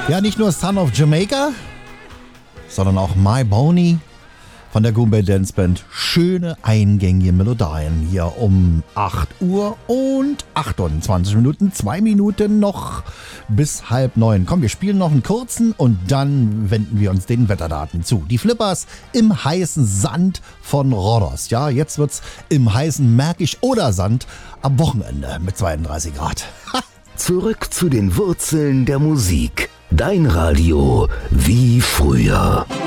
Ja, nicht nur Son of Jamaica, sondern auch My Boney von der Goombay Dance Band. Schöne eingängige Melodien hier um 8 Uhr und 28 Minuten, 2 Minuten noch bis 8:30. Komm, wir spielen noch einen kurzen und dann wenden wir uns den Wetterdaten zu. Die Flippers im heißen Sand von Rhodos. Ja, jetzt wird's im heißen Märkisch-Oder-Sand am Wochenende mit 32 Grad. Zurück zu den Wurzeln der Musik. Dein Radio wie früher.